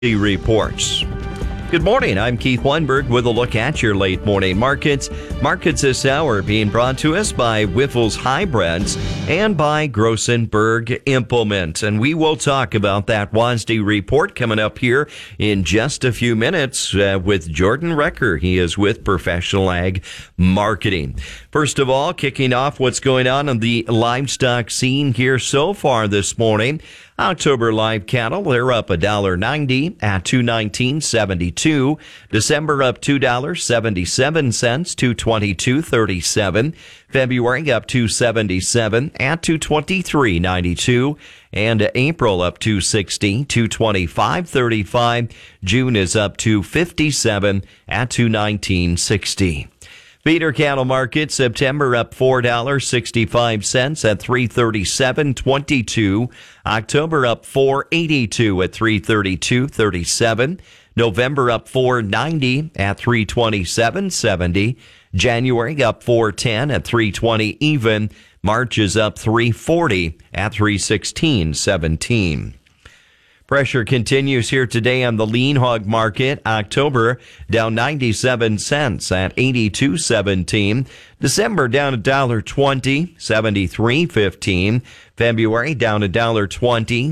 Reports. Good morning. I'm Keith Weinberg with a look at your late morning markets. Markets this hour being brought to us by Wiffles Hybrids and by Grossenberg Implement. And we will talk about that WASDE report coming up here in just a few minutes with Jordan Recker. He is with Professional Ag Marketing. First of all, kicking off what's going on the livestock scene here so far this morning. October live cattle, they're up $1.90 at $219.72. December up $2.77, $222.37. February up $2.77 at $223.92. And April up $2.60, $225.35. June is up $2.57 at $219.60. Feeder cattle market, September up $4.65 at $337.22. October up $4.82 at $332.37. November up $4.90 at $327.70. January up $4.10 at $320 even. March is up $3.40 at $316.17. Pressure continues here today on the lean hog market. October down 97 cents at 82.17. December down $1.20, 73.15. February down $1.20,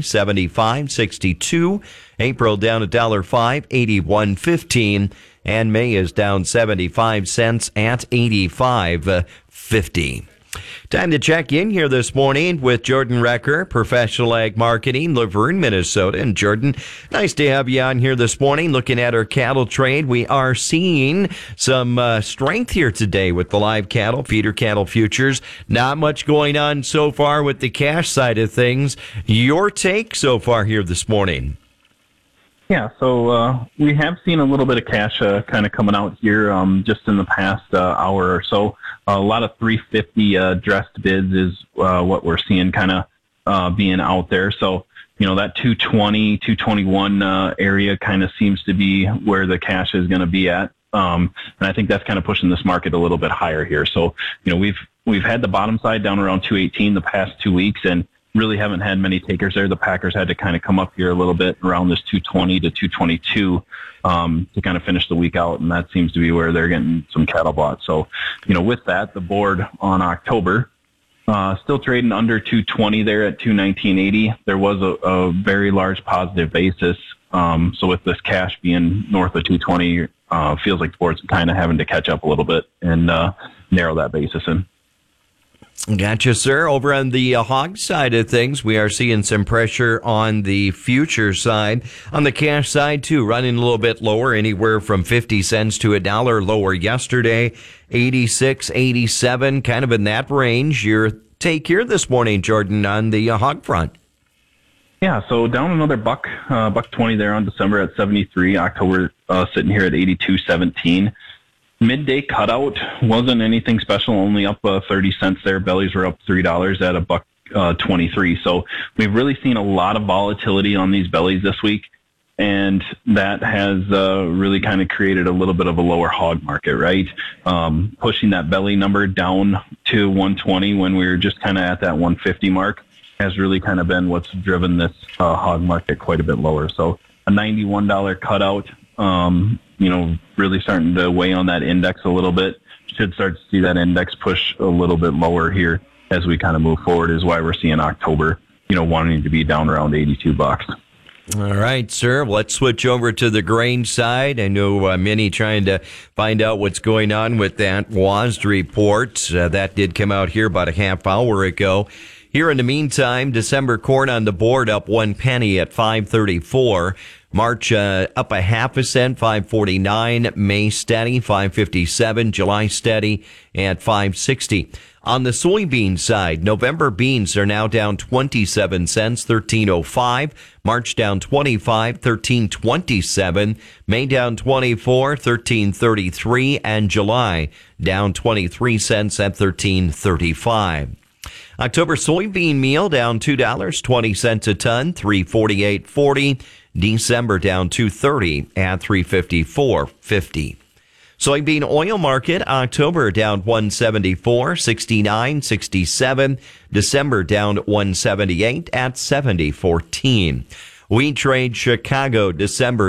75.62. April down $1.05, 81.15. And May is down 75 cents at 85.50. Time to check in here this morning with Jordan Recker, Professional Ag Marketing, Laverne, Minnesota. And Jordan, nice to have you on here this morning looking at our cattle trade. We are seeing some strength here today with the live cattle, feeder cattle futures. Not much going on so far with the cash side of things. Your take so far here this morning? Yeah, so we have seen a little bit of cash kind of coming out here just in the past hour or so. A lot of 350 dressed bids is what we're seeing kind of being out there. So, you know, that 220, 221 area kind of seems to be where the cash is going to be at. And I think that's kind of pushing this market a little bit higher here. So, you know, we've had the bottom side down around 218 the past 2 weeks and really haven't had many takers there. The Packers had to kind of come up here a little bit around this 220 to 222 to kind of finish the week out, and that seems to be where they're getting some cattle bought. So, you know, with that, the board on October still trading under 220 there at 219.80. There was a very large positive basis. So with this cash being north of 220, feels like the board's kind of having to catch up a little bit and narrow that basis in. Gotcha, sir. Over on the hog side of things, we are seeing some pressure on the future side. On the cash side, too, running a little bit lower, anywhere from 50 cents to $1 lower yesterday, 86, 87, kind of in that range. Your take here this morning, Jordan, on the hog front? Yeah, so down another buck 20 there on December at 73. October sitting here at 82.17. Midday cutout wasn't anything special, only up 30 cents there. Bellies were up $3 at $1.23. So we've really seen a lot of volatility on these bellies this week, and that has really kind of created a little bit of a lower hog market, right? Pushing that belly number down to 120 when we were just kind of at that 150 mark has really kind of been what's driven this hog market quite a bit lower. So a $91 cutout, you know, really starting to weigh on that index a little bit. Should start to see that index push a little bit lower here as we kind of move forward, is why we're seeing October, you know, wanting to be down around $82. All right, sir. Let's switch over to the grain side. I know many trying to find out what's going on with that WASDE report. That did come out here about a half hour ago. Here in the meantime, December corn on the board up 1 penny at $5.34. March up a half a cent, $5.49. May steady, $5.57. July steady at $5.60. On the soybean side, November beans are now down 27 cents, $13.05. March down 25, $13.27. May down 24, $13.33. And July down 23 cents at $13.35. October soybean meal down $2.20 a ton, $348.40. December down $2.30 at $354.50. Soybean oil market, October down $174, $69.67. December down $178 at $70.14. We Trade Chicago, December